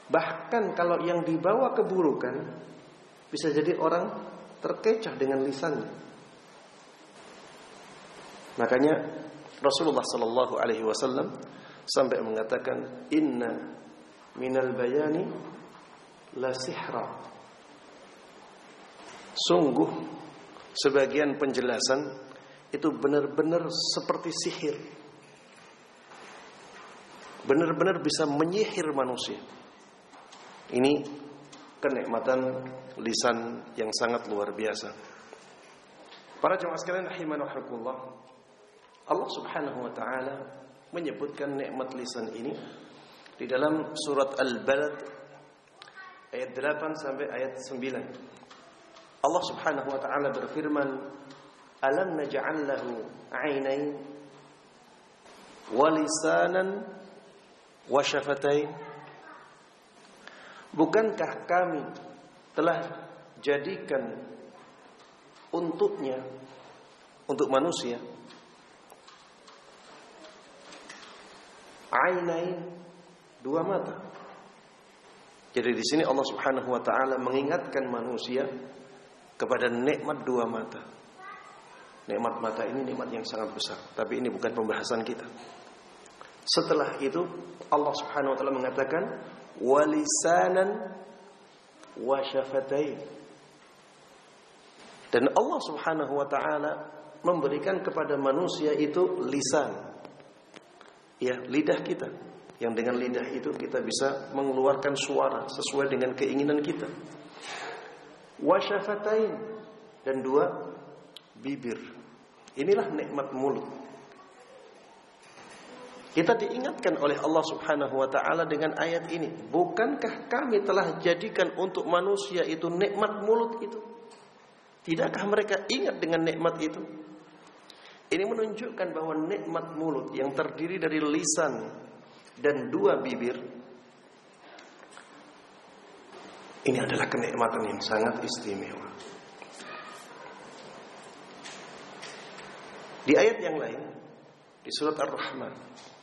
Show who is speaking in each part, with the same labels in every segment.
Speaker 1: Bahkan kalau yang dibawa keburukan, bisa jadi orang terkecoh dengan lisannya. Makanya Rasulullah sallallahu alaihi wasallam sampai mengatakan, inna minal bayani la sihra. Sungguh sebagian penjelasan itu benar-benar seperti sihir. Benar-benar bisa menyihir manusia. Ini kenikmatan lisan yang sangat luar biasa. Para jemaah sekalian rahimanahumullah, Allah Subhanahu wa taala menyebutkan nikmat lisan ini di dalam surat Al-Balad ayat 8 sampai ayat 9. Allah Subhanahu wa taala berfirman, "Alam naj'al lahu 'ainain wa lisanan wa syafatain?" Bukankah kami telah jadikan untuknya, untuk manusia, ainain, dua mata. Jadi di sini Allah Subhanahu wa taala mengingatkan manusia kepada nikmat dua mata. Nikmat mata ini nikmat yang sangat besar, tapi ini bukan pembahasan kita. Setelah itu Allah Subhanahu wa taala mengatakan walisanan wa syafatain. Dan Allah Subhanahu wa taala memberikan kepada manusia itu lisan. Ya, lidah kita. Yang dengan lidah itu kita bisa mengeluarkan suara sesuai dengan keinginan kita. Wa syafatain, dan dua bibir. Inilah nikmat mulut. Kita diingatkan oleh Allah Subhanahu wa taala dengan ayat ini, bukankah kami telah jadikan untuk manusia itu nikmat mulut itu? Tidakkah mereka ingat dengan nikmat itu? Ini menunjukkan bahwa nikmat mulut yang terdiri dari lisan dan dua bibir, ini adalah kenikmatan yang sangat istimewa. Di ayat yang lain, di surat Ar-Rahman,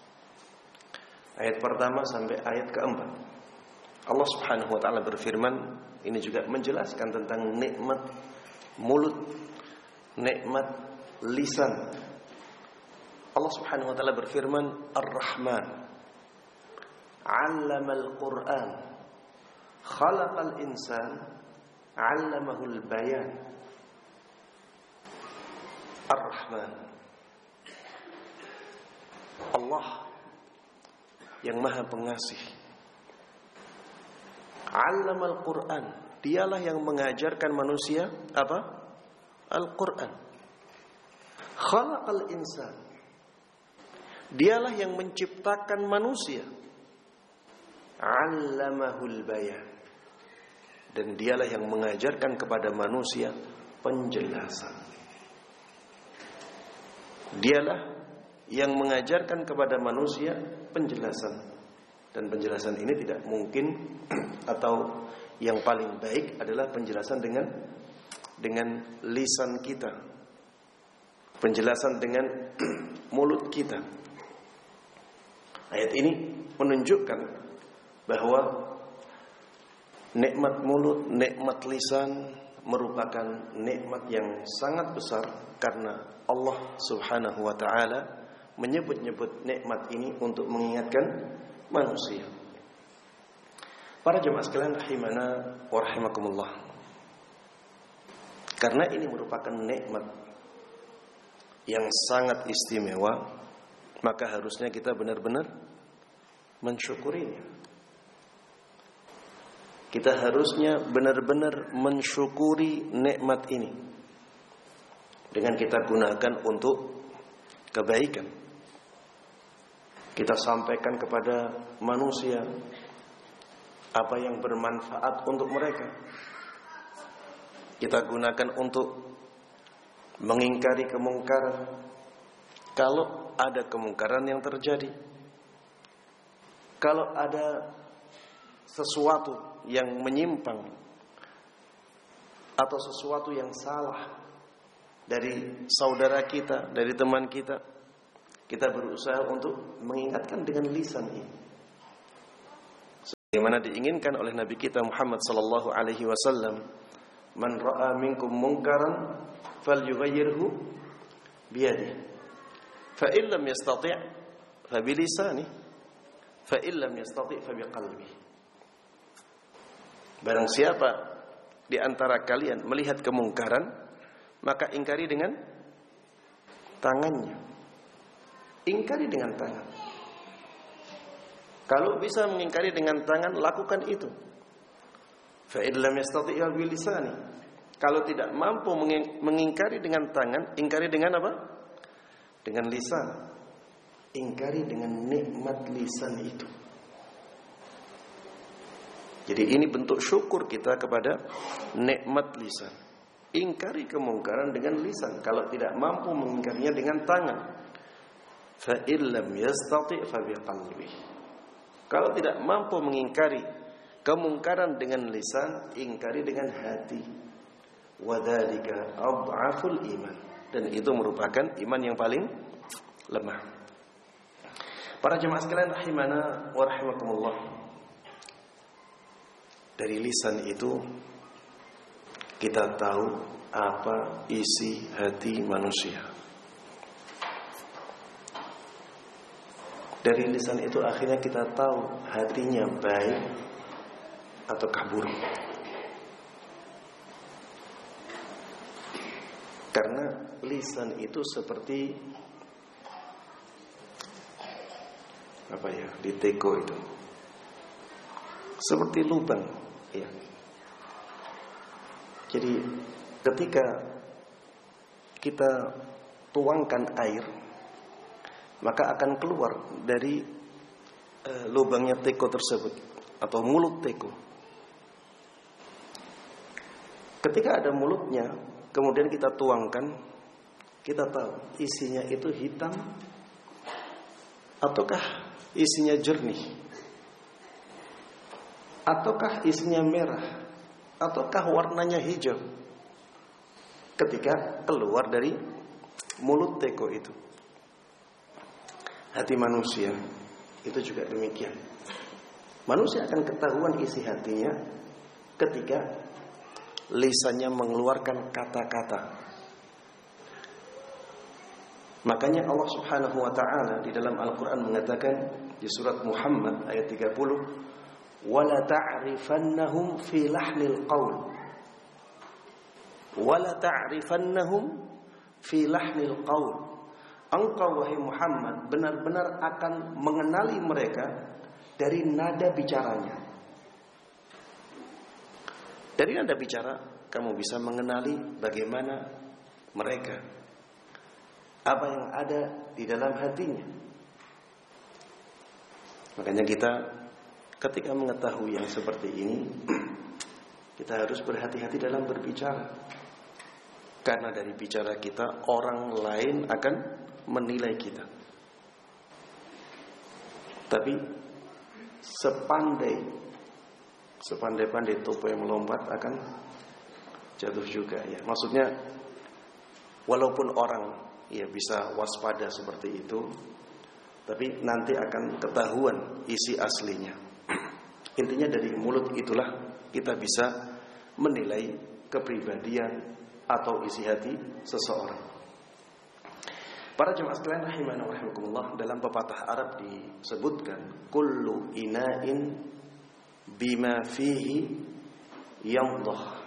Speaker 1: ayat pertama sampai ayat keempat, Allah Subhanahu wa taala berfirman, ini juga menjelaskan tentang nikmat mulut, nikmat lisan. Allah Subhanahu wa taala berfirman, Ar-Rahman 'allamal Qur'an, khalaqal insan, 'allamahul bayan. Ar-Rahman, Allah yang Maha Pengasih. 'Allamal Qur'an, dialah yang mengajarkan manusia apa? Al-Qur'an. Khalaqal insan, dialah yang menciptakan manusia. 'Allamahul bayan, dan dialah yang mengajarkan kepada manusia penjelasan. Dialah yang mengajarkan kepada manusia penjelasan. Dan penjelasan ini tidak mungkin atau yang paling baik adalah penjelasan dengan lisan kita. Penjelasan dengan mulut kita. Ayat ini menunjukkan bahwa nikmat mulut, nikmat lisan merupakan nikmat yang sangat besar, karena Allah Subhanahu wa taala menyebut-nyebut nikmat ini untuk mengingatkan manusia. Para jemaah sekalian rahimana wa rahimakumullah, karena ini merupakan nikmat yang sangat istimewa, maka harusnya kita benar-benar mensyukurinya. Kita harusnya benar-benar mensyukuri nikmat ini dengan kita gunakan untuk kebaikan. Kita sampaikan kepada manusia apa yang bermanfaat untuk mereka. Kita gunakan untuk mengingkari kemungkaran kalau ada kemungkaran yang terjadi. Kalau ada sesuatu yang menyimpang atau sesuatu yang salah dari saudara kita, dari teman kita, kita berusaha untuk mengingatkan dengan lisan ini. Bagaimana diinginkan oleh Nabi kita Muhammad sallallahu alaihi wasallam, man ra'a minkum munkaran falyughayyirhu biyadihi, fa in lam yastati' fa bilisanihi, fa in lam yastati' fa biqalbihi. Barang siapa di antara kalian melihat kemungkaran, maka ingkari dengan tangannya. Ingkari dengan tangan. Kalau bisa mengingkari dengan tangan, lakukan itu. Fa in lam yastati' fa bilisani. Kalau tidak mampu mengingkari dengan tangan, ingkari dengan apa? Dengan lisan. Ingkari dengan nikmat lisan itu. Jadi ini bentuk syukur kita kepada nikmat lisan. Ingkari kemungkaran dengan lisan. Kalau tidak mampu mengingkarinya dengan tangan, fa in lam yastati' fa biqalbihi. Kalau tidak mampu mengingkari kemungkaran dengan lisan, ingkari dengan hati. Wadzalika adhaful iman. Dan itu merupakan iman yang paling lemah. Para jemaah sekalian rahimana wa rahimakumullah. Dari lisan itu kita tahu apa isi hati manusia. Dari lisan itu akhirnya kita tahu hatinya baik ataukah buruk. Karena lisan itu seperti apa ya, di teko itu. Seperti lubang, ya. Jadi ketika kita tuangkan air, maka akan keluar dari lubangnya teko tersebut atau mulut teko. Ketika ada mulutnya, kemudian kita tuangkan, kita tahu isinya itu hitam ataukah isinya jernih, ataukah isinya merah, ataukah warnanya hijau. Ketika keluar dari mulut teko itu. Hati manusia itu juga demikian. Manusia akan ketahuan isi hatinya ketika lisannya mengeluarkan kata-kata. Makanya Allah Subhanahu wa taala di dalam Al-Qur'an mengatakan di surat Muhammad ayat 30, "Wala ta'rifannahum fi lahnil qaul." Wala ta'rifannahum fi lahnil qaul. Engkau wahai Muhammad benar-benar akan mengenali mereka dari nada bicaranya. Dari nada bicara kamu bisa mengenali bagaimana mereka, apa yang ada di dalam hatinya. Makanya kita ketika mengetahui yang seperti ini, kita harus berhati-hati dalam berbicara. Karena dari bicara kita orang lain akan menilai kita. Tapi sepandai-pandai topo yang melompat akan jatuh juga, ya. Maksudnya walaupun orang ya bisa waspada seperti itu, tapi nanti akan ketahuan isi aslinya. Intinya dari mulut itulah kita bisa menilai kepribadian atau isi hati seseorang. Para jemaah sekalian rahimana wa rahimakumullah, dalam pepatah Arab disebutkan kullu ina'in bima fihi yamdah.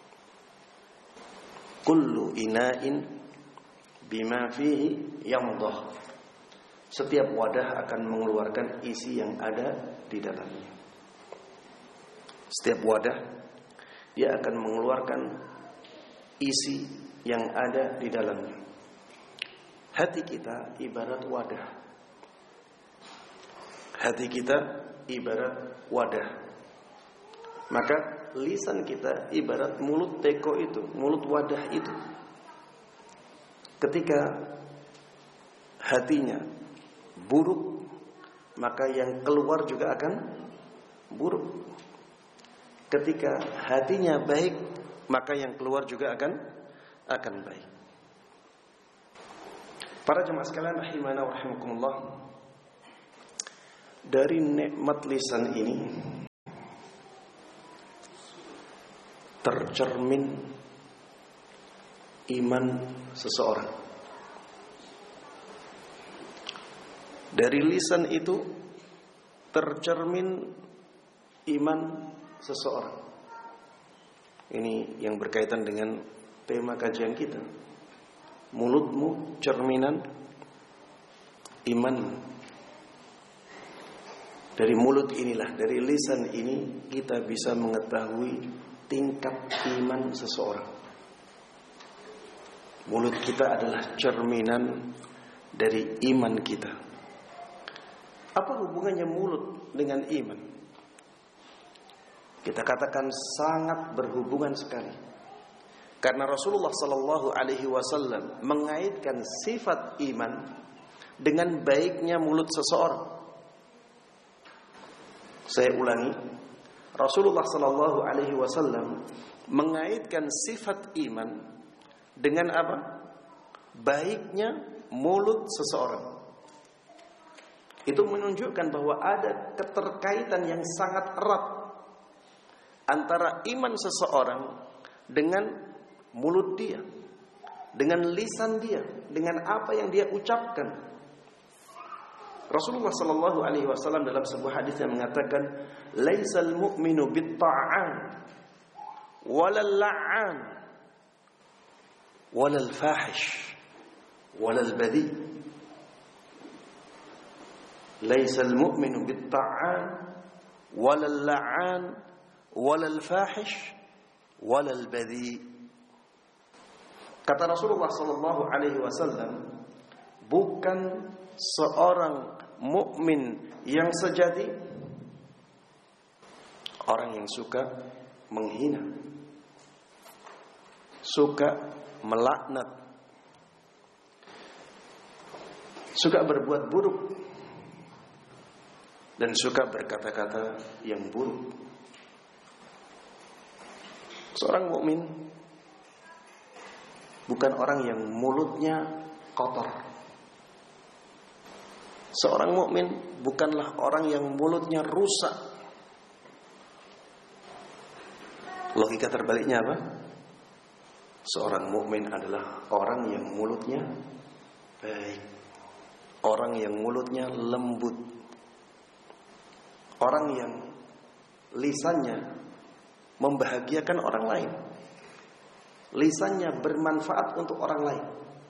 Speaker 1: Kullu ina'in bima fihi yamdah. Setiap wadah akan mengeluarkan isi yang ada di dalamnya. Setiap wadah dia akan mengeluarkan isi yang ada di dalamnya. Hati kita ibarat wadah. Hati kita ibarat wadah. Maka lisan kita ibarat mulut teko itu, mulut wadah itu. Ketika hatinya buruk, maka yang keluar juga akan buruk. Ketika hatinya baik, maka yang keluar juga akan baik. Para jemaah sekalian rahimana wa rahimakumullah, dari nikmat lisan ini tercermin iman seseorang. Dari lisan itu tercermin iman seseorang. Ini yang berkaitan dengan tema kajian kita. Mulutmu cerminan iman. Dari mulut inilah, dari lisan ini kita bisa mengetahui tingkat iman seseorang. Mulut kita adalah cerminan dari iman kita. Apa hubungannya mulut dengan iman? Kita katakan sangat berhubungan sekali. Karena Rasulullah sallallahu alaihi wasallam mengaitkan sifat iman dengan baiknya mulut seseorang. Saya ulangi, Rasulullah sallallahu alaihi wasallam mengaitkan sifat iman dengan apa? Baiknya mulut seseorang. Itu menunjukkan bahwa ada keterkaitan yang sangat erat antara iman seseorang dengan mulut dia, dengan lisan dia, dengan apa yang dia ucapkan. Rasulullah sallallahu alaihi wasallam dalam sebuah hadis yang mengatakan, "Laisal mu'minu bit-ta'an walal la'an walal fahish walal badhi." Laisal mu'minu bit-ta'an walal la'an walal fahish walal badhi. Kata Rasulullah sallallahu alaihi wasallam, bukan seorang mukmin yang sejati orang yang suka menghina, suka melaknat, suka berbuat buruk, dan suka berkata-kata yang buruk. Seorang mukmin bukan orang yang mulutnya kotor. Seorang mukmin bukanlah orang yang mulutnya rusak. Logika terbaliknya apa? Seorang mukmin adalah orang yang mulutnya baik, orang yang mulutnya lembut, orang yang lisannya membahagiakan orang lain, lisannya bermanfaat untuk orang lain.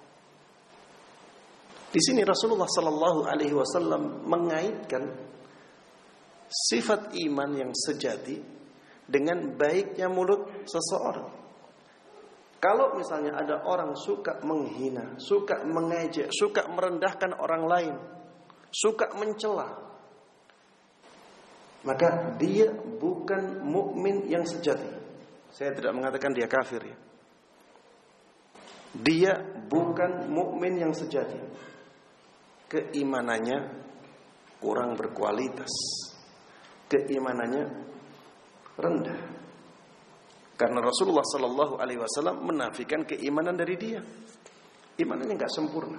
Speaker 1: Di sini Rasulullah sallallahu alaihi wasallam mengaitkan sifat iman yang sejati dengan baiknya mulut seseorang. Kalau misalnya ada orang suka menghina, suka mengejek, suka merendahkan orang lain, suka mencela, maka dia bukan mukmin yang sejati. Saya tidak mengatakan dia kafir ya. Dia bukan mukmin yang sejati. Keimanannya kurang berkualitas, keimanannya rendah. Karena Rasulullah sallallahu alaihi wasallam menafikan keimanan dari dia. Imanannya enggak sempurna.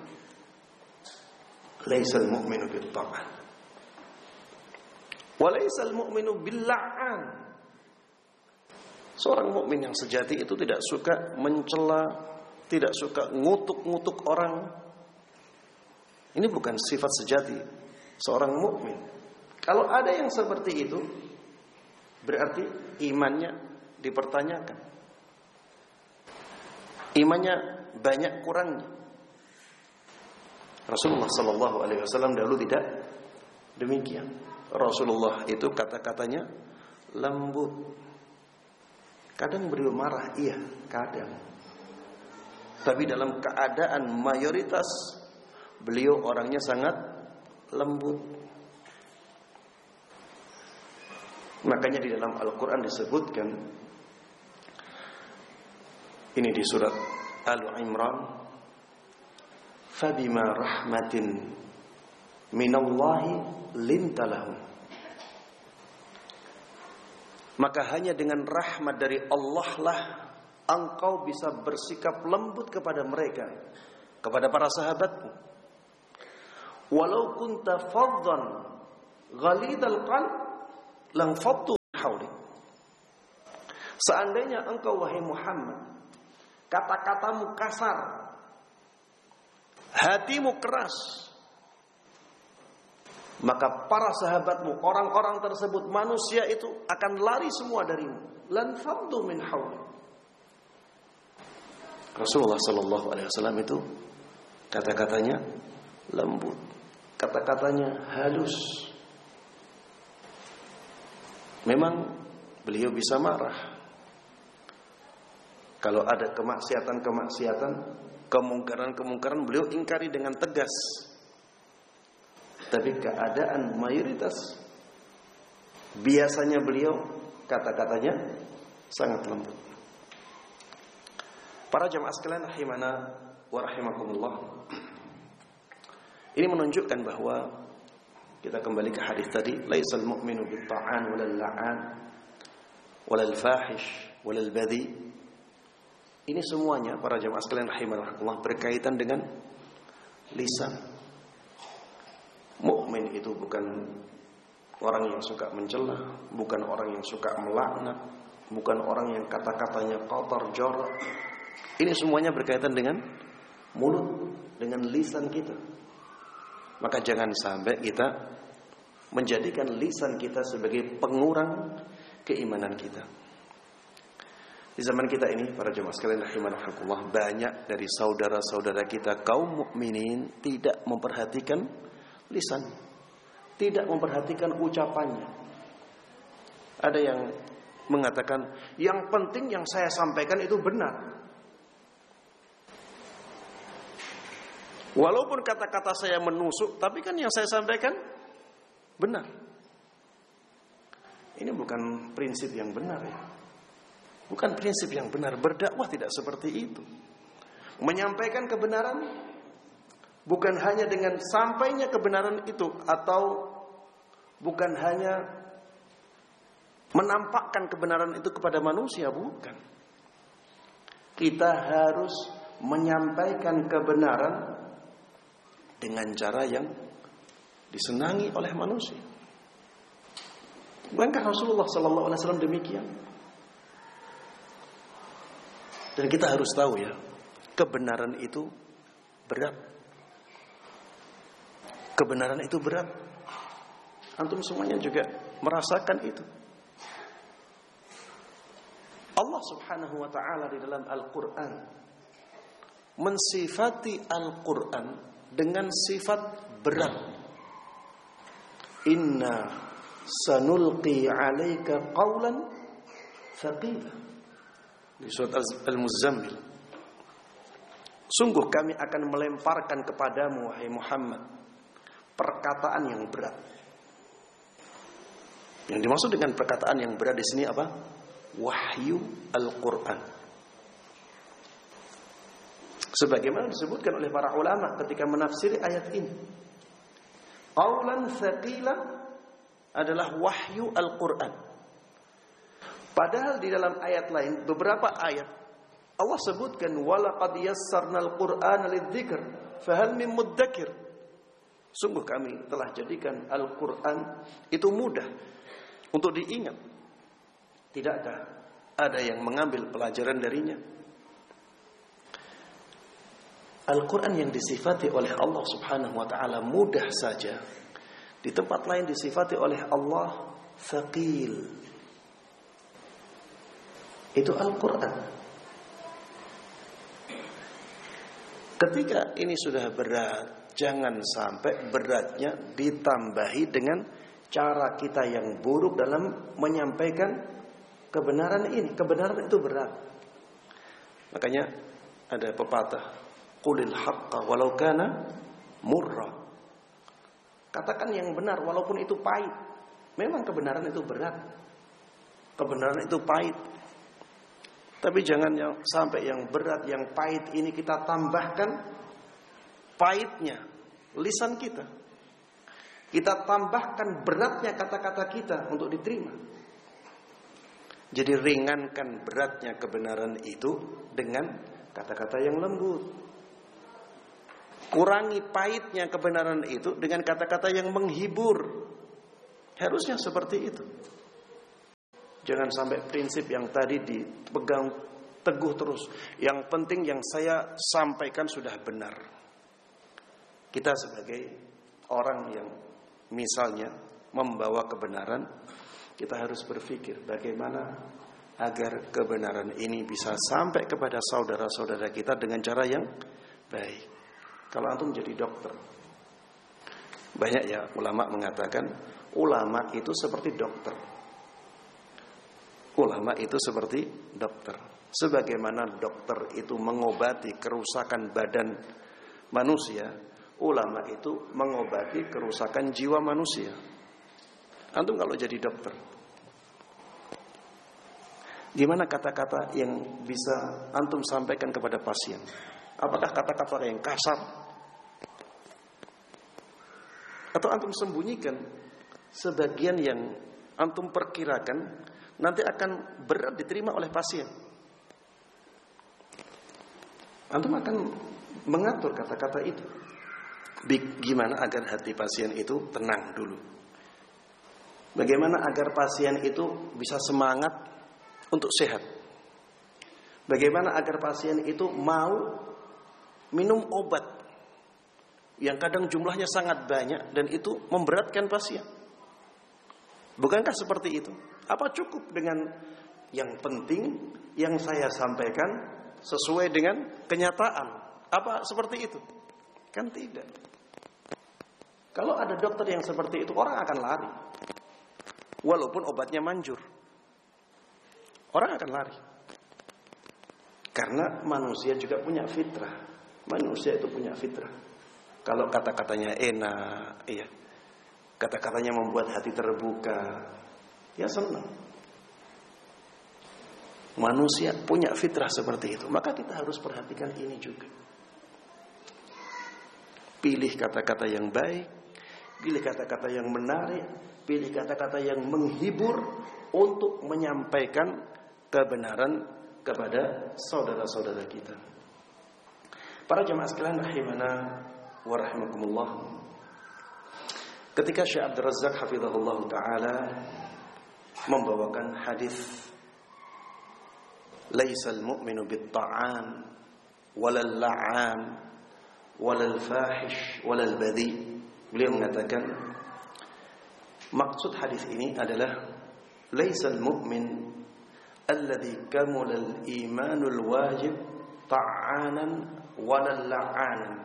Speaker 1: Laisal mu'minu bil-ta'an wa laisal mu'minu bil-la'an. Seorang mukmin yang sejati itu tidak suka mencela, tidak suka ngutuk-ngutuk orang. Ini bukan sifat sejati seorang mukmin. Kalau ada yang seperti itu, berarti imannya dipertanyakan. Imannya banyak kurangnya. Rasulullah sallallahu alaihi wasallam dahulu tidak demikian. Rasulullah itu kata-katanya lembut. Kadang beliau marah, iya, kadang. Tapi dalam keadaan mayoritas beliau orangnya sangat lembut. Makanya di dalam Al-Quran disebutkan, ini di surat Al-Imran, "Fabima rahmatin minallahi lintalahum." Maka hanya dengan rahmat dari Allah lah engkau bisa bersikap lembut kepada mereka, kepada para sahabatmu. Walau kunta faddan ghalidal qalb lam faddu haulik. Seandainya engkau wahai Muhammad, kata-katamu kasar, hatimu keras, maka para sahabatmu, orang-orang tersebut, manusia itu akan lari semua darimu. Lan faddu min hawli. Rasulullah sallallahu alaihi wasallam itu kata-katanya lembut, kata-katanya halus. Memang beliau bisa marah. Kalau ada kemaksiatan, kemungkaran, beliau ingkari dengan tegas. Tapi keadaan mayoritas, biasanya beliau kata-katanya sangat lembut. Para jamaah sekalian rahimana wa rahimakumullah. Ini menunjukkan bahwa kita kembali ke hadis tadi, laisal mu'minu bit-ta'an walal la'an walal fahish walal badhi. Ini semuanya para jamaah sekalian rahimakumullah berkaitan dengan lisan. Mukmin itu bukan orang yang suka mencela, bukan orang yang suka melaknat, bukan orang yang kata-katanya kotor, jorok. Ini semuanya berkaitan dengan mulut, dengan lisan kita. Maka jangan sampai kita menjadikan lisan kita sebagai pengurang keimanan kita. Di zaman kita ini, para jemaah sekalian rahimakumullah, banyak dari saudara-saudara kita kaum mukminin tidak memperhatikan lisan, tidak memperhatikan ucapannya. Ada yang mengatakan, yang penting yang saya sampaikan itu benar. Walaupun kata-kata saya menusuk, tapi kan yang saya sampaikan benar. Ini bukan prinsip yang benar ya. Bukan prinsip yang benar. Berdakwah tidak seperti itu. Menyampaikan kebenaran bukan hanya dengan sampainya kebenaran itu, atau bukan hanya menampakkan kebenaran itu kepada manusia, bukan. Kita harus menyampaikan kebenaran dengan cara yang disenangi oleh manusia. Bukankah Rasulullah sallallahu alaihi wasallam demikian? Dan kita harus tahu ya, kebenaran itu berat. Kebenaran itu berat. Antum semuanya juga merasakan itu. Allah Subhanahu wa taala di dalam Al-Qur'an mensifati Al-Qur'an dengan sifat berat. Inna sanulqi 'alaika qawlan thaqila. Di surat Al-Muzammil. Sungguh kami akan melemparkan kepadamu wahai Muhammad perkataan yang berat. Yang dimaksud dengan perkataan yang berat di sini apa? Wahyu Al-Qur'an. Sebagaimana disebutkan oleh para ulama ketika menafsiri ayat ini. Qaulan tsaqila adalah wahyu Al-Qur'an. Padahal di dalam ayat lain, beberapa ayat Allah sebutkan walaqad yassarnal Qur'ana lidzikr fahal min muddakir. Sungguh kami telah jadikan Al-Qur'an itu mudah untuk diingat. Tidakkah ada yang mengambil pelajaran darinya? Al-Quran yang disifati oleh Allah Subhanahu wa ta'ala mudah saja, di tempat lain disifati oleh Allah thaqil. Itu Al-Quran. Ketika ini sudah berat, jangan sampai beratnya ditambahi dengan cara kita yang buruk dalam menyampaikan kebenaran ini. Kebenaran itu berat. Makanya ada pepatah, qulil haqqa walau kana murra. Katakan yang benar walaupun itu pahit. Memang kebenaran itu berat. Kebenaran itu pahit. Tapi jangan sampai yang berat, yang pahit ini kita tambahkan pahitnya lisan kita. Kita tambahkan beratnya kata-kata kita untuk diterima. Jadi ringankan beratnya kebenaran itu dengan kata-kata yang lembut. Kurangi pahitnya kebenaran itu dengan kata-kata yang menghibur. Harusnya seperti itu. Jangan sampai prinsip yang tadi dipegang teguh terus. Yang penting yang saya sampaikan sudah benar. Kita sebagai orang yang misalnya membawa kebenaran, kita harus berpikir bagaimana agar kebenaran ini bisa sampai kepada saudara-saudara kita dengan cara yang baik. Kalau antum jadi dokter, banyak ya ulama mengatakan ulama itu seperti dokter. Ulama itu seperti dokter. Sebagaimana dokter itu mengobati kerusakan badan manusia, ulama itu mengobati kerusakan jiwa manusia. Antum kalau jadi dokter, gimana kata-kata yang bisa antum sampaikan kepada pasien? Apakah kata-kata yang kasar? Atau antum sembunyikan sebagian yang antum perkirakan nanti akan berat diterima oleh pasien? Antum akan mengatur kata-kata itu. Gimana agar hati pasien itu tenang dulu? Bagaimana agar pasien itu bisa semangat untuk sehat? Bagaimana agar pasien itu mau minum obat yang kadang jumlahnya sangat banyak dan itu memberatkan pasien? Bukankah seperti itu? Apa cukup dengan yang penting yang saya sampaikan sesuai dengan kenyataan? Apa seperti itu? Kan tidak. Kalau ada dokter yang seperti itu, orang akan lari. Walaupun obatnya manjur, orang akan lari. Karena manusia juga punya fitrah. Manusia itu punya fitrah. Kalau kata-katanya enak, iya, kata-katanya membuat hati terbuka, ya senang. Manusia punya fitrah seperti itu. Maka kita harus perhatikan ini juga. Pilih kata-kata yang baik, pilih kata-kata yang menarik, pilih kata-kata yang menghibur untuk menyampaikan kebenaran kepada saudara-saudara kita. Para jemaah sekalian rahimana wa rahimakumullah. Ketika Syekh Abdul Razzaq hafizahullah taala membawakan hadis laisal mu'minu bit-ta'an walal la'an walal fahish walal badhi, beliau mengatakan maksud hadis ini adalah laisal mu'min alladhi kamulal imanul wajib ta'anan walal la'anan.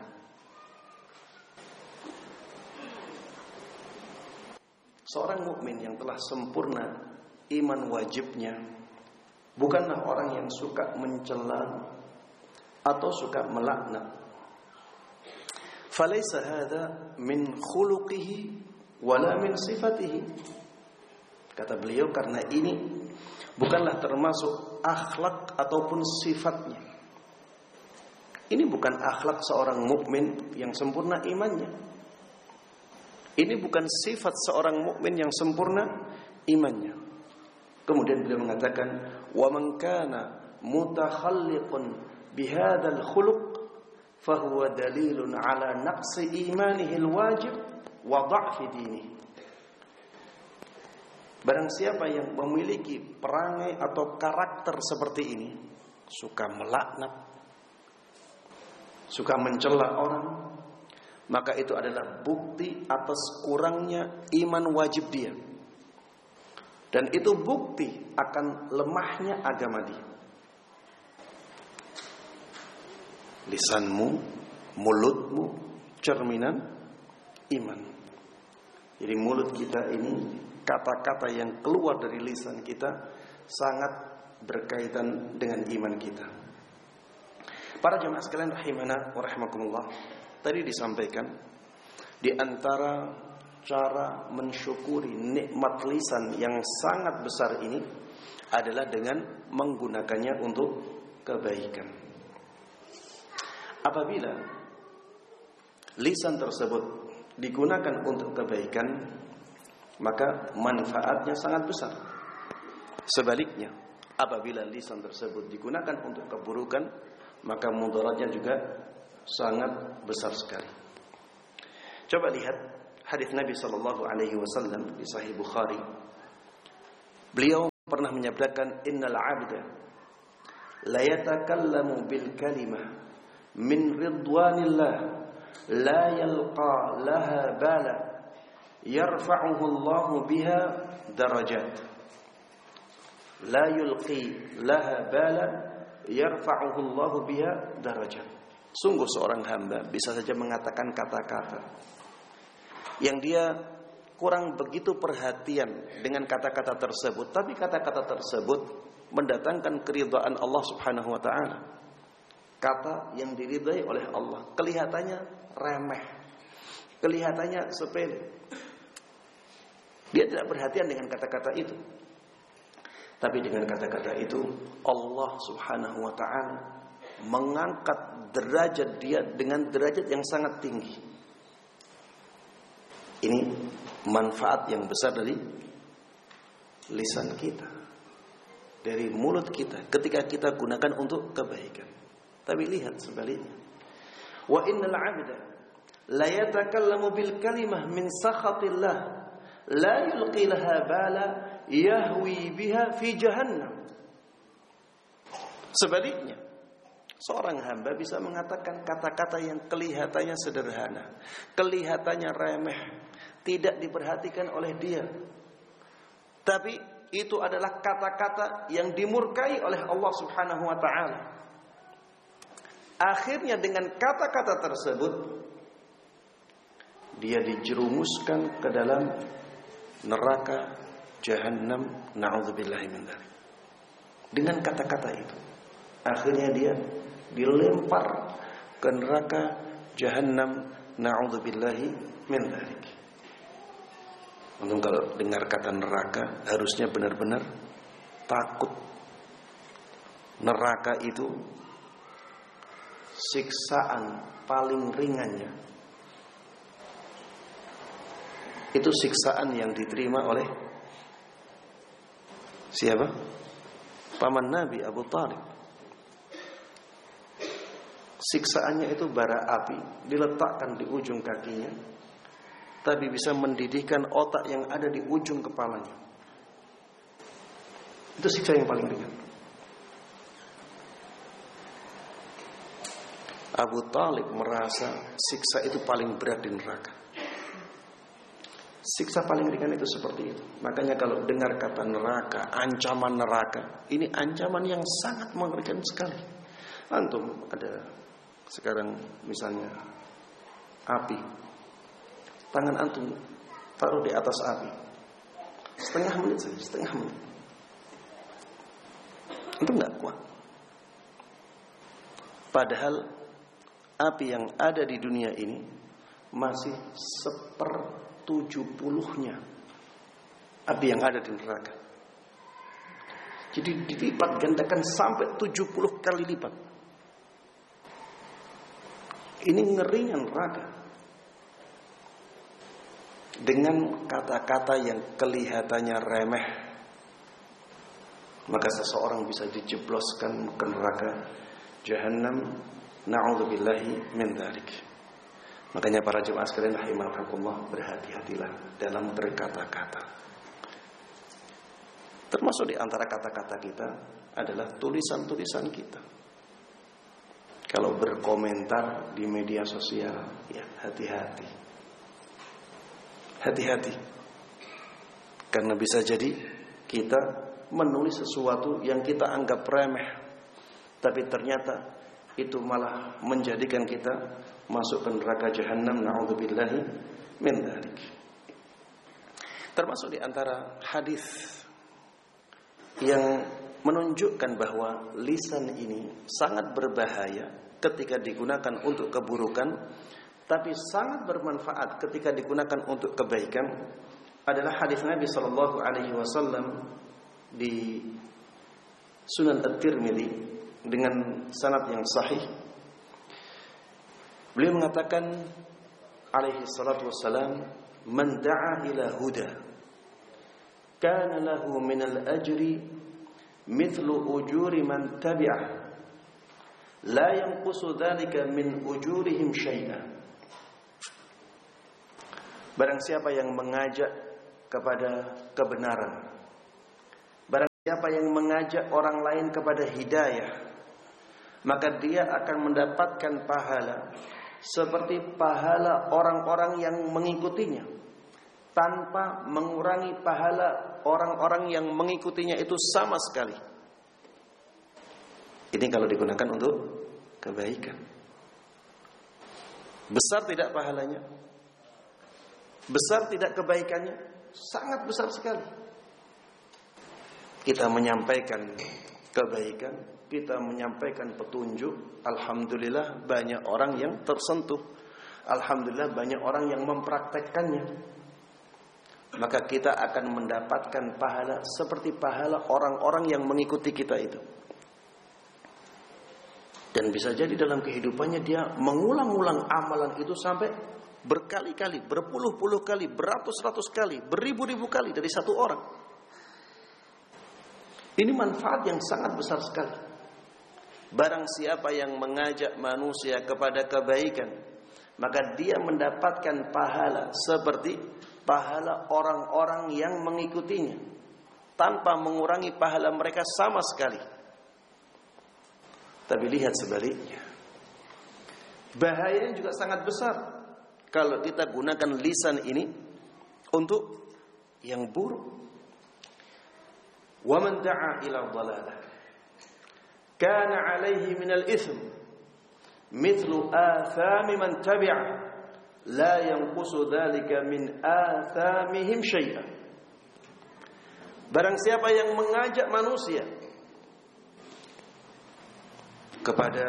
Speaker 1: Seorang mukmin yang telah sempurna iman wajibnya bukanlah orang yang suka mencela atau suka melaknat. Falaysa hadza min khuluqihi wala min sifatihi. Kata beliau, karena ini bukanlah termasuk akhlak ataupun sifatnya. Ini bukan akhlak seorang mukmin yang sempurna imannya. Ini bukan sifat seorang mukmin yang sempurna imannya. Kemudian beliau mengatakan, "Wa man kana mutakhalliqun bihadzal khuluq fa huwa dalilun ala naqsi imanihi alwajib wa dha'fi dinihi." Barang siapa yang memiliki perangai atau karakter seperti ini, suka melaknat, suka mencela orang, maka itu adalah bukti atas kurangnya iman wajib dia. Dan itu bukti akan lemahnya agama dia. Lisanmu, mulutmu, cerminan iman. Jadi mulut kita ini, kata-kata yang keluar dari lisan kita sangat berkaitan dengan iman kita. Para jemaah sekalian rahimana wa rahimakumullah, tadi disampaikan di antara cara mensyukuri nikmat lisan yang sangat besar ini adalah dengan menggunakannya untuk kebaikan. Apabila lisan tersebut digunakan untuk kebaikan, maka manfaatnya sangat besar. Sebaliknya, apabila lisan tersebut digunakan untuk keburukan, maka mudaratnya juga sangat besar sekali. Coba lihat hadis Nabi sallallahu alaihi wasallam di Sahih Bukhari. Beliau pernah menyabdakan, innal 'abda la yatakallamu bil kalimah min ridwanillah la yalqa laha bala yarfa'uhu Allah biha darajat. La yulqi laha bala yarfa'uhu Allah biha darajat. Sungguh seorang hamba bisa saja mengatakan kata-kata yang dia kurang begitu perhatian dengan kata-kata tersebut, tapi kata-kata tersebut mendatangkan keridhaan Allah Subhanahu wa taala. Kata yang diridai oleh Allah kelihatannya remeh, kelihatannya sepele. Dia tidak perhatian dengan kata-kata itu. Tapi dengan kata-kata itu Allah Subhanahu wa taala mengangkat derajat dia dengan derajat yang sangat tinggi. Ini manfaat yang besar dari lisan kita, dari mulut kita ketika kita gunakan untuk kebaikan. Tapi lihat sebaliknya. Wa innal 'abda la yatakallamu bil kalimah min sakhatillah la yulqi laha bala yahwi biha fi jahannam. Sebaliknya, seorang hamba bisa mengatakan kata-kata yang kelihatannya sederhana, kelihatannya remeh, tidak diperhatikan oleh dia. Tapi itu adalah kata-kata yang dimurkai oleh Allah Subhanahu wa taala. Akhirnya dengan kata-kata tersebut dia dijerumuskan ke dalam neraka Jahannam, na'udzubillahi min dzalik. Dengan kata-kata itu akhirnya dia dilempar ke neraka Jahannam, na'udzubillahi min dzalik. Untuk kalau dengar kata neraka harusnya benar-benar takut. Neraka itu siksaan paling ringannya itu siksaan yang diterima oleh siapa? Paman Nabi Abu Thalib. Siksaannya itu bara api diletakkan di ujung kakinya, tapi bisa mendidihkan otak yang ada di ujung kepalanya. Itu siksa yang paling ringan. Abu Thalib merasa siksa itu paling berat di neraka. Siksa paling ringan itu seperti itu. Makanya kalau dengar kata neraka, ancaman neraka, ini ancaman yang sangat mengerikan sekali. Antum ada sekarang misalnya api, tangan antum taruh di atas api, setengah menit saja, setengah menit, itu nggak kuat. Padahal api yang ada di dunia ini masih 1/70-nya api yang ada di neraka. Jadi dilipat gandakan sampai 70 kali lipat. Ini ngerinya neraka. Dengan kata-kata yang kelihatannya remeh, maka seseorang bisa dijebloskan ke neraka Jahannam, na'udzubillahi min dzalik. Makanya para jemaah sekalian rahimakumullah, berhati-hatilah dalam berkata-kata. Termasuk di antara kata-kata kita adalah tulisan-tulisan kita. Kalau berkomentar di media sosial, ya hati-hati. Hati-hati. Karena bisa jadi kita menulis sesuatu yang kita anggap remeh, tapi ternyata itu malah menjadikan kita masuk ke neraka Jahannam, na'udzubillahi min dzalik. Termasuk di antara hadis yang menunjukkan bahwa lisan ini sangat berbahaya ketika digunakan untuk keburukan, tapi sangat bermanfaat ketika digunakan untuk kebaikan, adalah hadis Nabi sallallahu alaihi wasallam di Sunan At-Tirmidzi dengan sanad yang sahih. Beliau mengatakan alaihi salatu wassalam, man da'a ila huda kana lahu minal ajri mithlu ujuri man tabi'ah la yanqusu dzalika min ujurihim syai'a. Barang siapa yang mengajak kepada kebenaran, siapa yang mengajak orang lain kepada hidayah, maka dia akan mendapatkan pahala seperti pahala orang-orang yang mengikutinya, tanpa mengurangi pahala orang-orang yang mengikutinya itu sama sekali. Ini kalau digunakan untuk kebaikan. Besar tidak pahalanya? Besar tidak kebaikannya? Sangat besar sekali. Kita menyampaikan kebaikan, kita menyampaikan petunjuk, alhamdulillah banyak orang yang tersentuh. Alhamdulillah banyak orang yang mempraktekkannya. Maka kita akan mendapatkan pahala seperti pahala orang-orang yang mengikuti kita itu. Dan bisa jadi dalam kehidupannya dia mengulang-ulang amalan itu sampai berkali-kali, berpuluh-puluh kali, beratus-ratus kali, beribu-ribu kali dari satu orang. Ini manfaat yang sangat besar sekali. Barang siapa yang mengajak manusia kepada kebaikan, maka dia mendapatkan pahala seperti pahala orang-orang yang mengikutinya, tanpa mengurangi pahala mereka sama sekali. Tapi lihat sebaliknya, bahayanya juga sangat besar kalau kita gunakan lisan ini untuk yang buruk. وَمَنْ دَعَا إِلَى الضَّلَالَةِ كَانَ عَلَيْهِ مِنَ الْإِثْمِ مِثْلُ آثَامِ مَنْ تَبِعَهُ لَا يَنْقُصُ ذَلِكَ مِنْ آثَامِهِمْ شَيْئًا. Barang siapa yang mengajak manusia kepada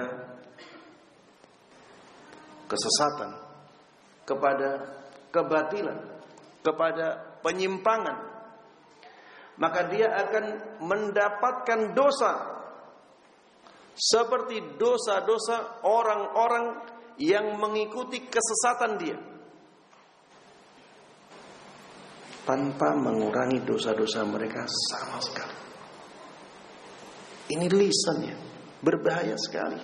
Speaker 1: kesesatan, kepada kebatilan, kepada penyimpangan, maka dia akan mendapatkan dosa seperti dosa-dosa orang-orang yang mengikuti kesesatan dia, tanpa mengurangi dosa-dosa mereka sama sekali. Ini lisannya berbahaya sekali.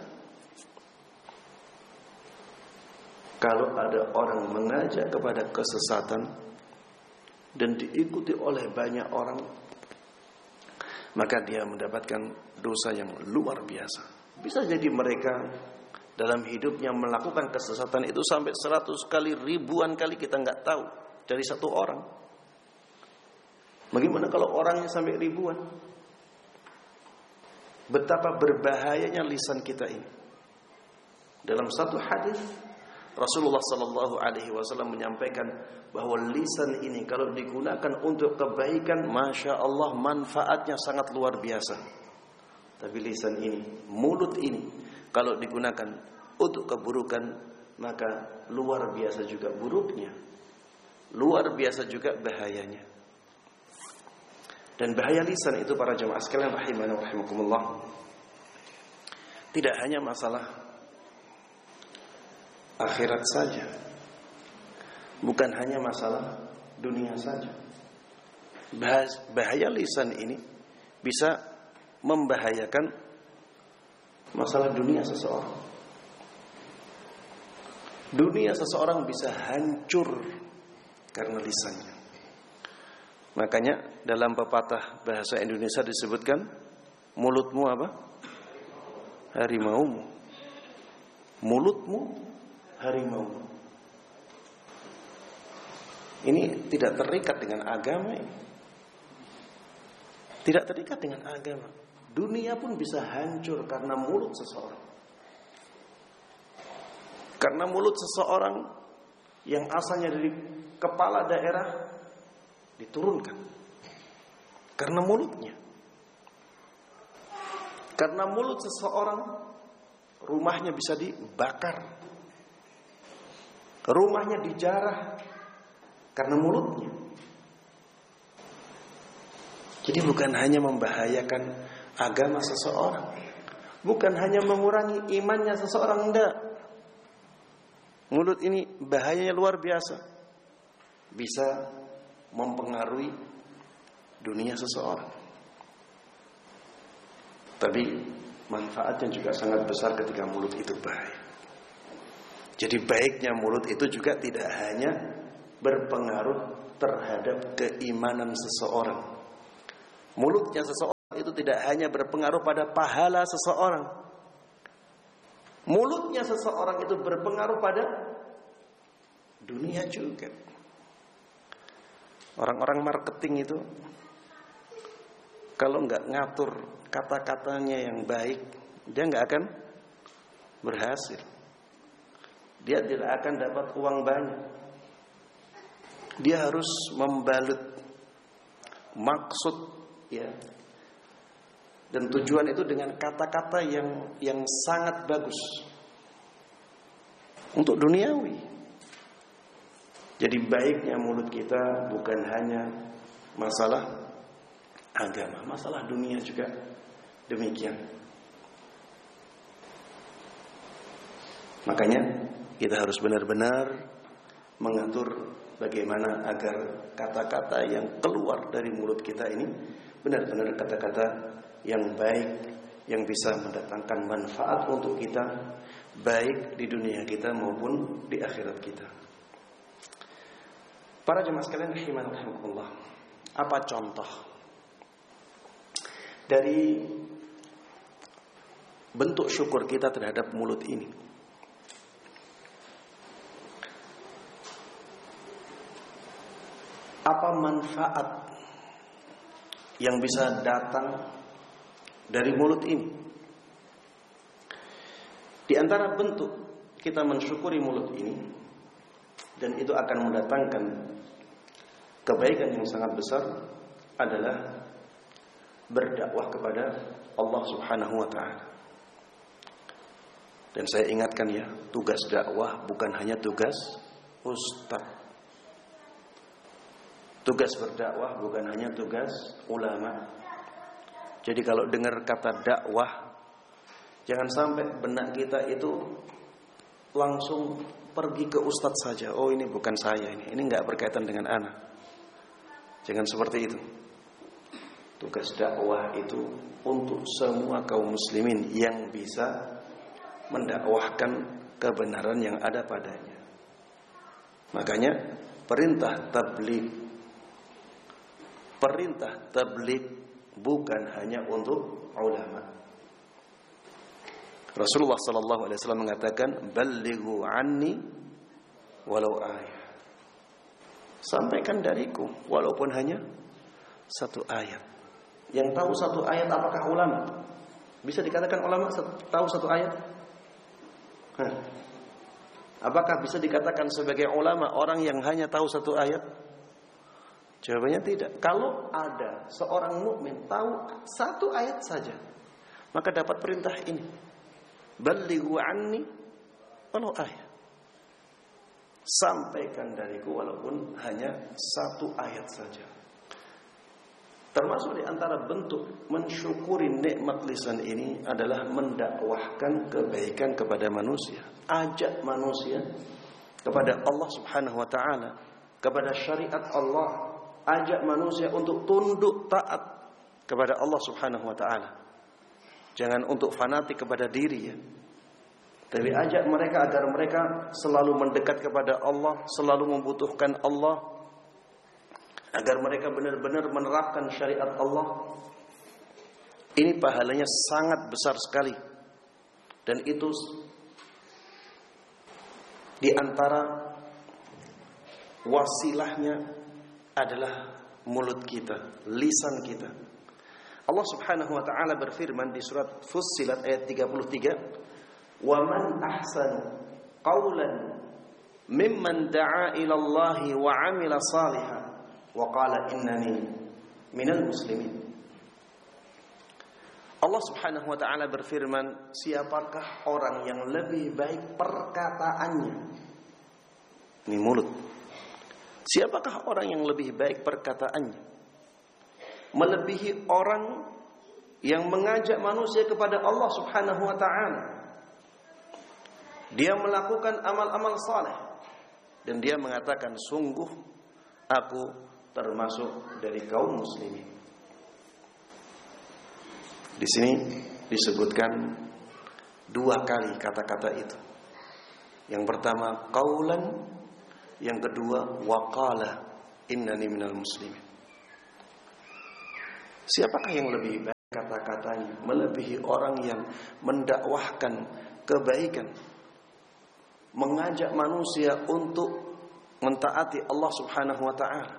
Speaker 1: Kalau ada orang mengajak kepada kesesatan dan diikuti oleh banyak orang, maka dia mendapatkan dosa yang luar biasa. Bisa jadi mereka dalam hidupnya melakukan kesesatan itu sampai 100 kali, ribuan kali, kita nggak tahu dari satu orang. Bagaimana kalau orangnya sampai ribuan? Betapa berbahayanya lisan kita ini. Dalam satu hadis Rasulullah sallallahu alaihi wasallam menyampaikan bahwa lisan ini kalau digunakan untuk kebaikan, masya Allah manfaatnya sangat luar biasa. Tapi lisan ini, mulut ini, kalau digunakan untuk keburukan, maka luar biasa juga buruknya, luar biasa juga bahayanya. Dan bahaya lisan itu para jemaah sekalian rahimani wa rahimakumullah, tidak hanya masalah akhirat saja, bukan hanya masalah dunia saja. Bahaya lisan ini bisa membahayakan masalah dunia seseorang. Dunia seseorang bisa hancur karena lisannya. Makanya dalam pepatah bahasa Indonesia disebutkan, mulutmu apa? Harimaumu. Mulutmu harimaumu. Ini tidak terikat dengan agama ini. Tidak terikat dengan agama. Dunia pun bisa hancur karena mulut seseorang. Karena mulut seseorang yang asalnya dari kepala daerah diturunkan karena mulutnya. Karena mulut seseorang, rumahnya bisa dibakar, rumahnya dijarah karena mulutnya. Jadi bukan hanya membahayakan agama seseorang, bukan hanya mengurangi imannya seseorang, enggak. Mulut ini bahayanya luar biasa, bisa mempengaruhi dunia seseorang. Tapi manfaatnya juga sangat besar ketika mulut itu baik. Jadi baiknya mulut itu juga tidak hanya berpengaruh terhadap keimanan seseorang. Mulutnya seseorang itu tidak hanya berpengaruh pada pahala seseorang. Mulutnya seseorang itu berpengaruh pada dunia juga. Orang-orang marketing itu kalau nggak ngatur kata-katanya yang baik, dia nggak akan berhasil. Dia tidak akan dapat uang banyak. Dia harus membalut maksud, ya, dan tujuan itu dengan kata-kata yang sangat bagus untuk duniawi. Jadi baiknya mulut kita bukan hanya masalah agama, masalah dunia juga demikian. Makanya kita harus benar-benar mengatur bagaimana agar kata-kata yang keluar dari mulut kita ini benar-benar kata-kata yang baik, yang bisa mendatangkan manfaat untuk kita, baik di dunia kita maupun di akhirat kita. Para jemaah sekalian rahimanallah, apa contoh dari bentuk syukur kita terhadap mulut ini? Apa manfaat yang bisa datang dari mulut ini? Di antara bentuk kita mensyukuri mulut ini, dan itu akan mendatangkan kebaikan yang sangat besar, adalah berdakwah kepada Allah Subhanahu wa ta'ala. Dan saya ingatkan ya, tugas dakwah bukan hanya tugas ustaz. Tugas berdakwah bukan hanya tugas ulama. Jadi kalau dengar kata dakwah, jangan sampai benak kita itu langsung pergi ke ustadz saja. Oh, ini bukan saya, ini enggak berkaitan dengan anak. Jangan seperti itu. Tugas dakwah itu untuk semua kaum muslimin yang bisa mendakwahkan kebenaran yang ada padanya. Makanya perintah tabligh bukan hanya untuk ulama. Rasulullah sallallahu alaihi wasallam mengatakan, "Ballighu anni walau ayat." Sampaikan dariku walaupun hanya satu ayat. Yang tahu satu ayat apakah ulama? Bisa dikatakan ulama tahu satu ayat? Apakah bisa dikatakan sebagai ulama orang yang hanya tahu satu ayat? Jawabannya tidak. Kalau ada seorang mukmin tahu satu ayat saja, maka dapat perintah ini. Ballighu anni walau ayat. Sampaikan dariku walaupun hanya satu ayat saja. Termasuk di antara bentuk mensyukuri nikmat lisan ini adalah mendakwahkan kebaikan kepada manusia. Ajak manusia kepada Allah Subhanahu wa ta'ala, kepada syariat Allah. Ajak manusia untuk tunduk taat kepada Allah Subhanahu wa ta'ala. Jangan untuk fanatik kepada diri ya. Tapi ajak mereka agar mereka selalu mendekat kepada Allah, selalu membutuhkan Allah, agar mereka benar-benar menerapkan syariat Allah. Ini pahalanya sangat besar sekali. Dan itu di antara wasilahnya adalah mulut kita, lisan kita. Allah Subhanahu wa ta'ala berfirman di surat Fussilat ayat 33, "Wa man ahsanu qawlan mimman da'a ila Allah wa 'amila salihan wa qala innani minal muslimin." Allah Subhanahu wa ta'ala berfirman, siapakah orang yang lebih baik perkataannya? Ini mulut. Siapakah orang yang lebih baik perkataannya? Melebihi orang yang mengajak manusia kepada Allah Subhanahu wa ta'ala. Dia melakukan amal-amal saleh dan dia mengatakan, sungguh aku termasuk dari kaum muslimin. Di sini disebutkan dua kali kata-kata itu. Yang pertama qaulan, yang kedua waqala innani minal muslimin. Siapakah yang lebih baik? kata-katanya, melebihi orang yang mendakwahkan kebaikan, mengajak manusia untuk mentaati Allah Subhanahu wa taala.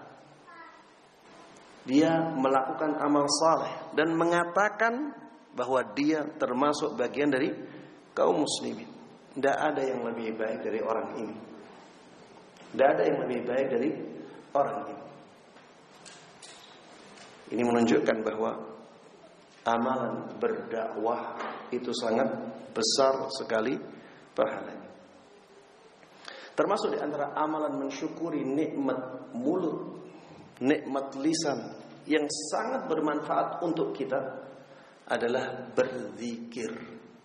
Speaker 1: Dia melakukan amal saleh dan mengatakan bahwa dia termasuk bagian dari kaum muslimin. Tidak ada yang lebih baik dari orang ini. Tidak ada yang lebih baik dari orang ini. Ini menunjukkan bahwa amalan berdakwah itu sangat besar sekali pahalanya. Termasuk di antara amalan mensyukuri nikmat mulut, nikmat lisan yang sangat bermanfaat untuk kita adalah berzikir.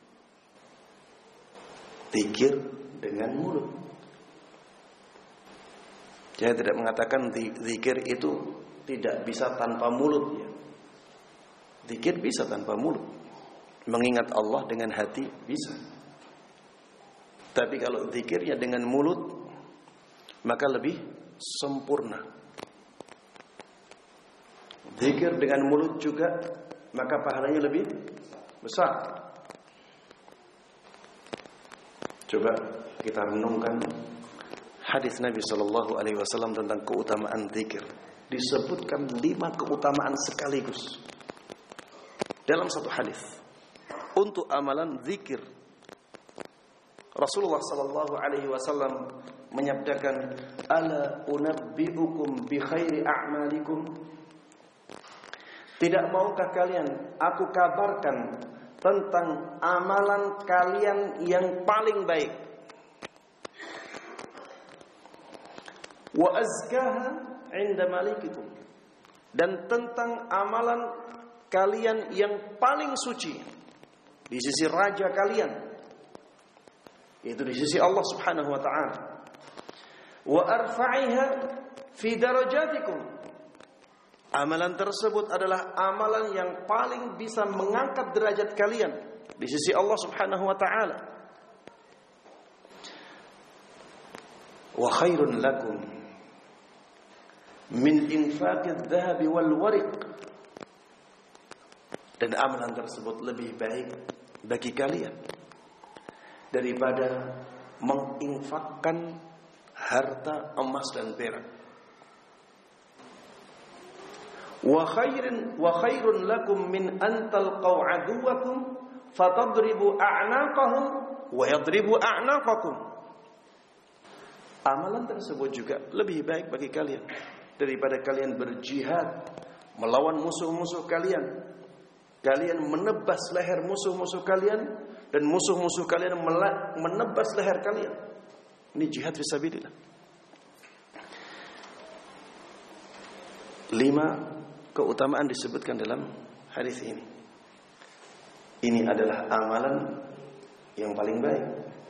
Speaker 1: Zikir dengan mulut. Saya tidak mengatakan zikir itu tidak bisa tanpa mulut ya. Zikir bisa tanpa mulut. Mengingat Allah dengan hati bisa. Tapi kalau zikirnya dengan mulut, maka lebih sempurna. Zikir dengan mulut juga, maka pahalanya lebih besar. Coba kita renungkan hadis Nabi Shallallahu Alaihi Wasallam tentang keutamaan zikir. Disebutkan 5 keutamaan sekaligus dalam satu hadis untuk amalan zikir. Rasulullah Sallallahu Alaihi Wasallam menyabdakan, "Ala unabbiukum bi khairi a'malikum." Tidak maukah kalian aku kabarkan tentang amalan kalian yang paling baik? Wa azkaha 'inda malikikum, dan tentang amalan kalian yang paling suci di sisi raja kalian, yaitu di sisi Allah Subhanahu wa taala. Wa arfa'iha fi darajatikum, amalan tersebut adalah amalan yang paling bisa mengangkat derajat kalian di sisi Allah Subhanahu wa taala. Wa khairun lakum min infaqidz dhahabi wal wariq, dan amalan tersebut lebih baik bagi kalian daripada menginfakkan harta emas dan perak. Wa khairun lakum min an talqaw aduwakum fatadribu a'naqahum wa yadribu a'naqakum. Amalan tersebut juga lebih baik bagi kalian daripada kalian berjihad melawan musuh-musuh kalian. Kalian menebas leher musuh-musuh kalian dan musuh-musuh kalian menebas leher kalian. Ini jihad fisabilillah. 5 keutamaan disebutkan dalam hadis ini. Ini adalah amalan yang paling baik.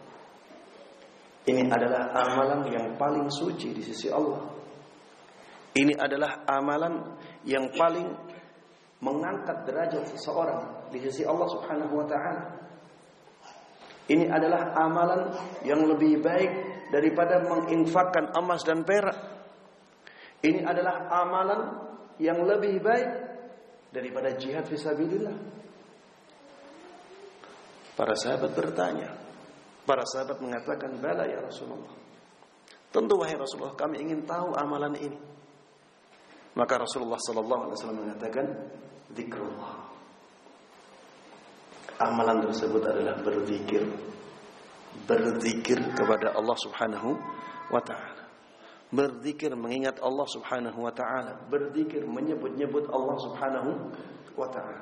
Speaker 1: Ini adalah amalan yang paling suci di sisi Allah. Ini adalah amalan yang paling mengangkat derajat seseorang di sisi Allah Subhanahu wa taala. Ini adalah amalan yang lebih baik daripada menginfakkan emas dan perak. Ini adalah amalan yang lebih baik daripada jihad fisabilillah. Para sahabat bertanya, para sahabat mengatakan, "Bala ya Rasulullah." Tentu wahai Rasulullah, kami ingin tahu amalan ini. Maka Rasulullah sallallahu alaihi wasallam mengatakan, "Zikrullah." Amalan tersebut adalah berzikir. Berzikir kepada Allah Subhanahu wa taala. Berzikir mengingat Allah Subhanahu wa taala, berzikir menyebut-nyebut Allah Subhanahu wa taala.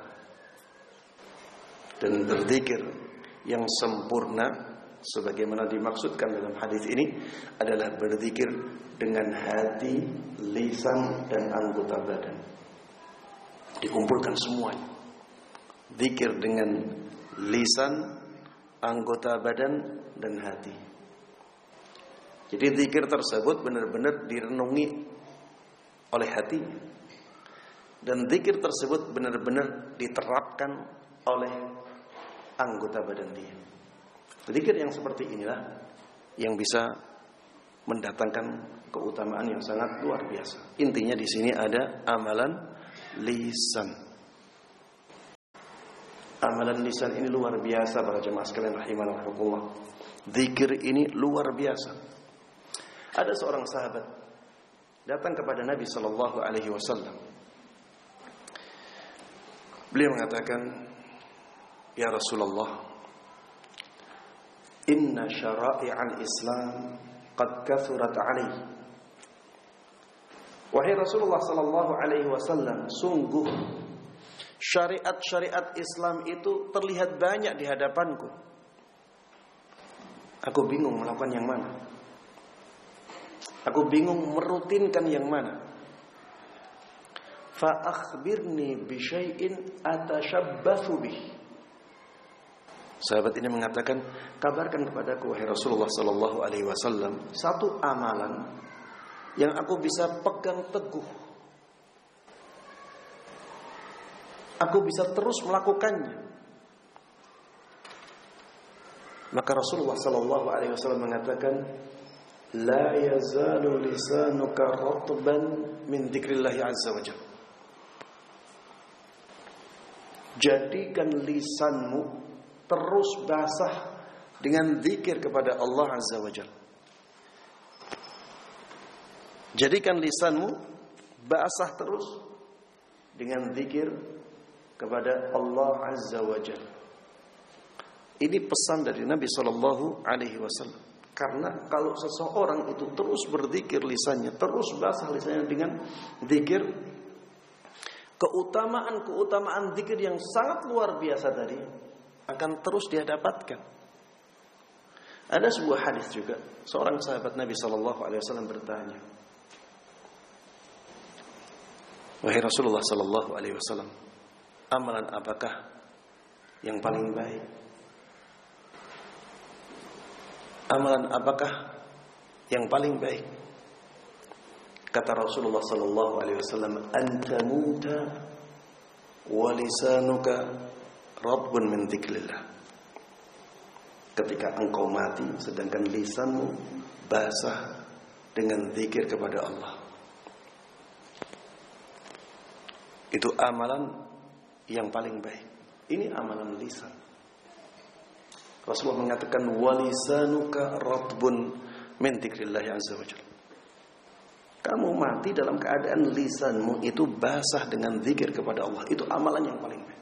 Speaker 1: Dan berzikir yang sempurna sebagaimana dimaksudkan dalam hadis ini adalah berzikir dengan hati, lisan dan anggota badan. Dikumpulkan semuanya. Zikir dengan lisan, anggota badan dan hati. Jadi zikir tersebut benar-benar direnungi oleh hati, dan zikir tersebut benar-benar diterapkan oleh anggota badan dia. Zikir yang seperti inilah yang bisa mendatangkan keutamaan yang sangat luar biasa. Intinya di sini ada amalan lisan. Amalan lisan ini luar biasa para jemaah sekalian rahimanallah. Zikir ini luar biasa. Ada seorang sahabat datang kepada Nabi sallallahu alaihi wasallam. Beliau mengatakan, "Ya Rasulullah, inna syara'i'al Islam qad kathurat 'alaihi." Wahai Rasulullah sallallahu alaihi wasallam, sungguh syariat-syariat Islam itu terlihat banyak di hadapanku. Aku bingung melakukan yang mana. Aku bingung merutinkan yang mana. Fa akhbirni bi syai'in atashabbathu bih. Sahabat ini mengatakan, kabarkan kepadaku wahai Rasulullah sallallahu alaihi wasallam satu amalan yang aku bisa pegang teguh. Aku bisa terus melakukannya. Maka Rasulullah sallallahu alaihi wasallam mengatakan, la yazalu lisanuka ratban min dzikrillah azza wajalla. Jadikan lisanmu terus basah dengan zikir kepada Allah azza wajalla. Jadikan lisanmu basah terus dengan zikir kepada Allah azza wajalla. Ini pesan dari Nabi sallallahu alaihi wasallam. Karena kalau seseorang itu terus berzikir lisannya, terus basah lisannya dengan zikir, keutamaan zikir yang sangat luar biasa tadi akan terus dia dapatkan. Ada sebuah hadis juga, seorang sahabat Nabi sallallahu alaihi wasallam bertanya, wahai Rasulullah sallallahu alaihi wasallam, amalan apakah yang paling baik? Amalan apakah yang paling baik? Kata Rasulullah sallallahu alaihi wasallam, anta muta wa lisanuka rabbun min dzikrillah. Ketika engkau mati sedangkan lisanmu basah dengan zikir kepada Allah. Itu amalan yang paling baik. Ini amalan lisan. Rasulullah mengatakan walisanuka ratbun min dzikrillah azza wajalla. Kamu mati dalam keadaan lisanmu itu basah dengan zikir kepada Allah. Itu amalan yang paling baik.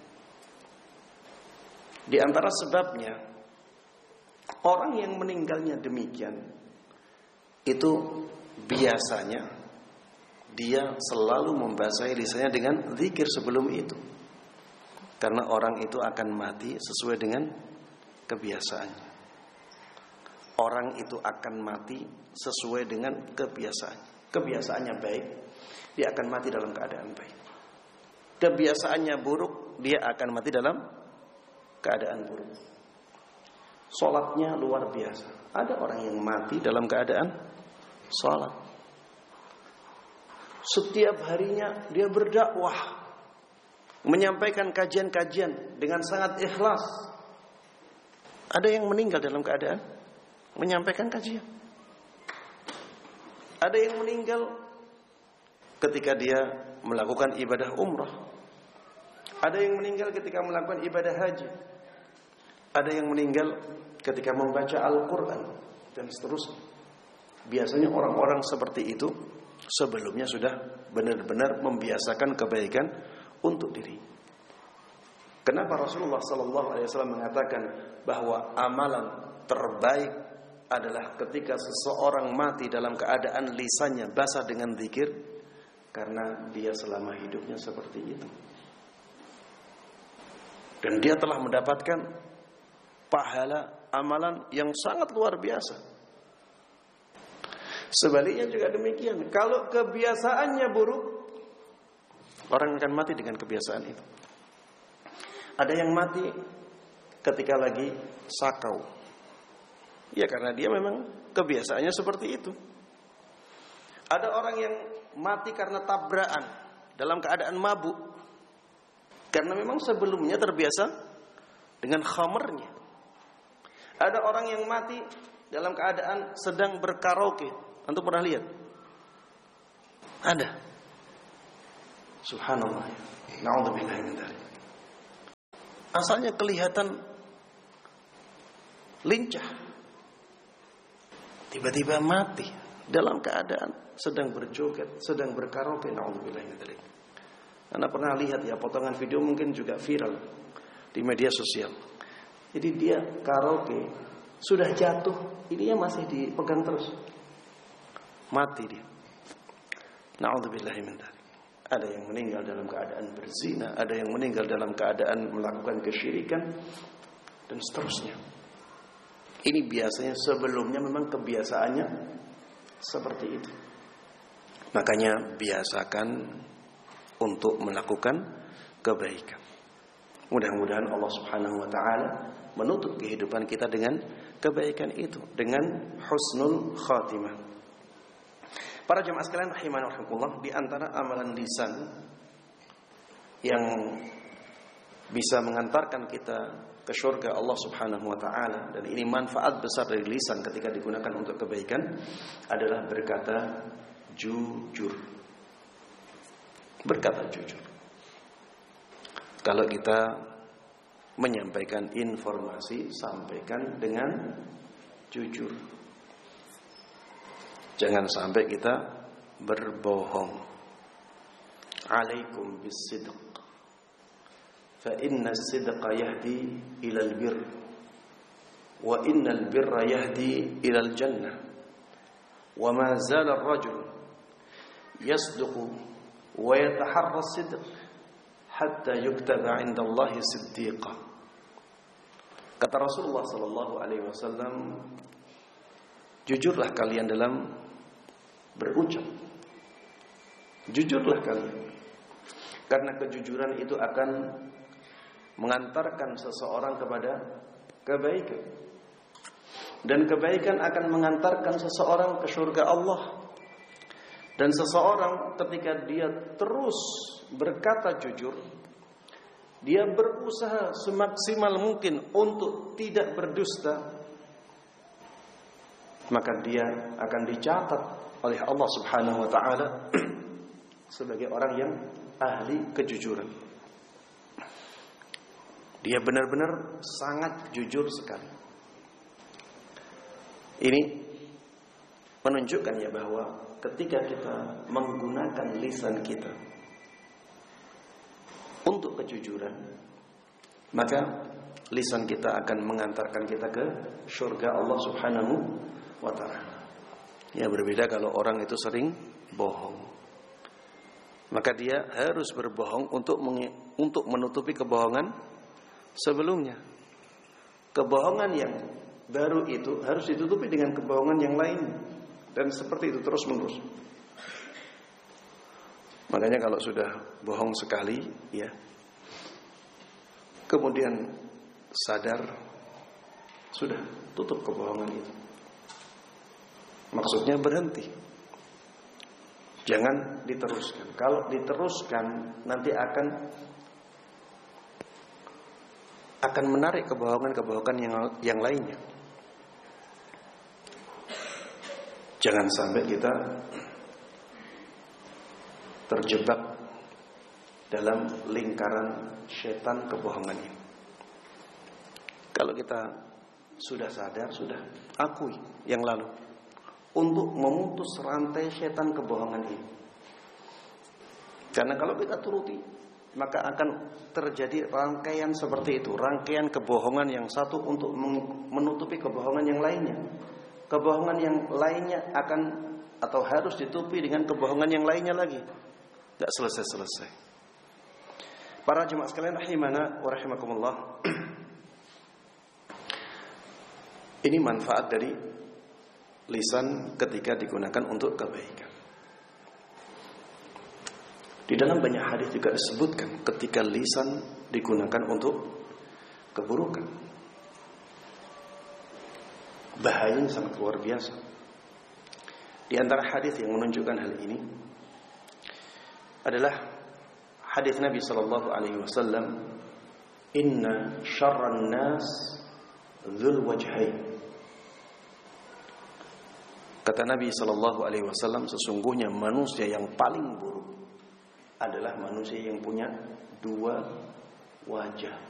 Speaker 1: Di antara sebabnya orang yang meninggalnya demikian itu biasanya dia selalu membasahi lisannya dengan zikir sebelum itu. Karena orang itu akan mati sesuai dengan kebiasaannya. Orang itu akan mati sesuai dengan kebiasaannya. Kebiasaannya baik, dia akan mati dalam keadaan baik. Kebiasaannya buruk, dia akan mati dalam keadaan buruk. Salatnya luar biasa. Ada orang yang mati dalam keadaan salat. Setiap harinya dia berdakwah, menyampaikan kajian-kajian dengan sangat ikhlas. Ada yang meninggal dalam keadaan menyampaikan kajian. Ada yang meninggal ketika dia melakukan ibadah umrah. Ada yang meninggal ketika melakukan ibadah haji. Ada yang meninggal ketika membaca Al-Quran dan seterusnya. Biasanya orang-orang seperti itu sebelumnya sudah benar-benar membiasakan kebaikan untuk diri. Kenapa Rasulullah SAW mengatakan bahwa amalan terbaik adalah ketika seseorang mati dalam keadaan lisannya basah dengan zikir? Karena dia selama hidupnya seperti itu. Dan dia telah mendapatkan pahala amalan yang sangat luar biasa. Sebaliknya juga demikian. Kalau kebiasaannya buruk, orang akan mati dengan kebiasaan itu. Ada yang mati ketika lagi sakau. Ya karena dia memang kebiasaannya seperti itu. Ada orang yang mati karena tabrakan dalam keadaan mabuk. Karena memang sebelumnya terbiasa dengan khamernya. Ada orang yang mati dalam keadaan sedang berkaraoke. Antum pernah lihat? Ada. Subhanallah. Na'udzubillah min dzalik. asalnya kelihatan lincah, tiba-tiba mati dalam keadaan sedang berjoget, sedang berkaraoke. Na'udzubillah min dzalik. Anda pernah lihat ya potongan video, mungkin juga viral di media sosial. Jadi dia karaoke, sudah jatuh, ininya masih dipegang terus, mati dia. Na'udzubillah min dzalik. Ada yang meninggal dalam keadaan berzina, ada yang meninggal dalam keadaan melakukan kesyirikan, dan seterusnya. Ini biasanya sebelumnya memang kebiasaannya seperti itu. Makanya biasakan untuk melakukan kebaikan. Mudah-mudahan Allah Subhanahu wa taala menutup kehidupan kita dengan kebaikan itu, dengan husnul khatimah. Para jemaah sekalian rahimani wa rahimakumullah, di antara amalan lisan yang bisa mengantarkan kita ke surga Allah Subhanahu wa taala, dan ini manfaat besar dari lisan ketika digunakan untuk kebaikan, adalah berkata jujur. Berkata jujur. Kalau kita menyampaikan informasi, sampaikan dengan jujur. Jangan sampai kita berbohong. Alaikum bis-sidq. Fa inna as-sidqa yahdi ila al-birr. Wa inna al-birra yahdi ila al-jannah. Wa ma zala ar-rajul yasduqu wa yataharra as-sidq hatta yuktaba 'inda Allah siddiqa. Kata Rasulullah sallallahu alaihi wasallam, jujurlah kalian dalam berucap. Jujurlah kalian. Karena kejujuran itu akan mengantarkan seseorang kepada kebaikan. Dan kebaikan akan mengantarkan seseorang ke surga Allah. Dan seseorang ketika dia terus berkata jujur, dia berusaha semaksimal mungkin untuk tidak berdusta, maka dia akan dicatat oleh Allah Subhanahu wa taala sebagai orang yang ahli kejujuran. Dia benar-benar sangat jujur sekali. Ini menunjukkan ya bahwa ketika kita menggunakan lisan kita untuk kejujuran, maka lisan kita akan mengantarkan kita ke surga Allah Subhanahu wa ta'ala. Ya, berbeda kalau orang itu sering bohong. Maka dia harus berbohong untuk menutupi kebohongan sebelumnya. Kebohongan yang baru itu harus ditutupi dengan kebohongan yang lain, dan seperti itu terus menerus. Makanya kalau sudah bohong sekali, ya, kemudian sadar, sudah tutup kebohongan itu. Maksudnya berhenti. Jangan diteruskan. Kalau diteruskan nanti akan menarik kebohongan yang lainnya. Jangan sampai kita terjebak dalam lingkaran setan kebohongan ini. Kalau kita sudah sadar, sudah akui yang lalu, untuk memutus rantai setan kebohongan ini. Karena kalau kita turuti, maka akan terjadi rangkaian seperti itu, rangkaian kebohongan yang satu untuk menutupi kebohongan yang lainnya. Kebohongan yang lainnya akan atau harus ditutupi dengan kebohongan yang lainnya lagi. Tidak selesai-selesai. Para jemaah sekalian rahimana wa rahimakumullah. Ini manfaat dari lisan ketika digunakan untuk kebaikan. Di dalam banyak hadis juga disebutkan ketika lisan digunakan untuk keburukan, bahayanya sangat luar biasa. Di antara hadis yang menunjukkan hal ini adalah hadis Nabi sallallahu alaihi wasallam, "Inna syarran nas dzul wajhain." Kata Nabi sallallahu alaihi wasallam, sesungguhnya manusia yang paling buruk adalah manusia yang punya dua wajah.